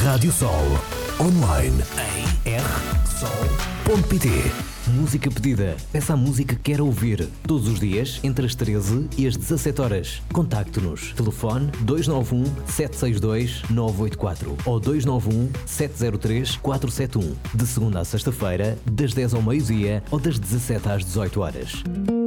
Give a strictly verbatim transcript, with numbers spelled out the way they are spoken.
Rádio Sol. Online em r sol ponto p t. Música pedida. Peça a música que quer ouvir. Todos os dias, entre as treze e as dezassete horas. Contacte-nos. Telefone dois nove um, sete seis dois, nove oito quatro ou dois nove um, sete zero três, quatro sete um. De segunda a sexta-feira, das dez ao meio-dia ou das dezassete às dezoito horas.